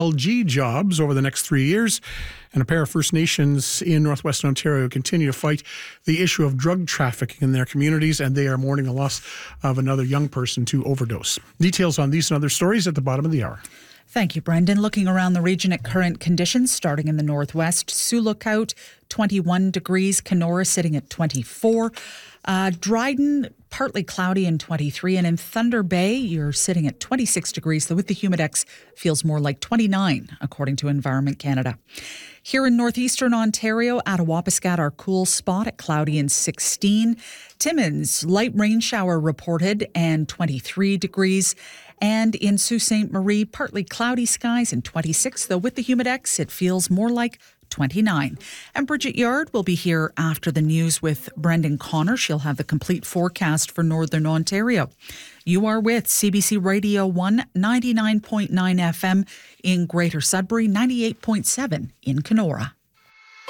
LG jobs over the next 3 years. And a pair of First Nations in Northwestern Ontario continue to fight the issue of drug trafficking in their communities, and they are mourning the loss of another young person to overdose. Details on these and other stories at the bottom of the hour. Thank you, Brendan. Looking around the region at current conditions, starting in the northwest, Sioux Lookout, 21 degrees, Kenora sitting at 24. Dryden, partly cloudy and 23. And in Thunder Bay, you're sitting at 26 degrees, though with the Humidex feels more like 29, according to Environment Canada. Here in northeastern Ontario, Attawapiskat, our cool spot at cloudy and 16. Timmins, light rain shower reported and 23 degrees. And in Sault Ste. Marie, partly cloudy skies and 26, though with the Humidex, it feels more like 29. And Bridget Yard will be here after the news with Brendan Connor. She'll have the complete forecast for Northern Ontario. You are with CBC Radio 1, 99.9 FM in Greater Sudbury, 98.7 in Kenora.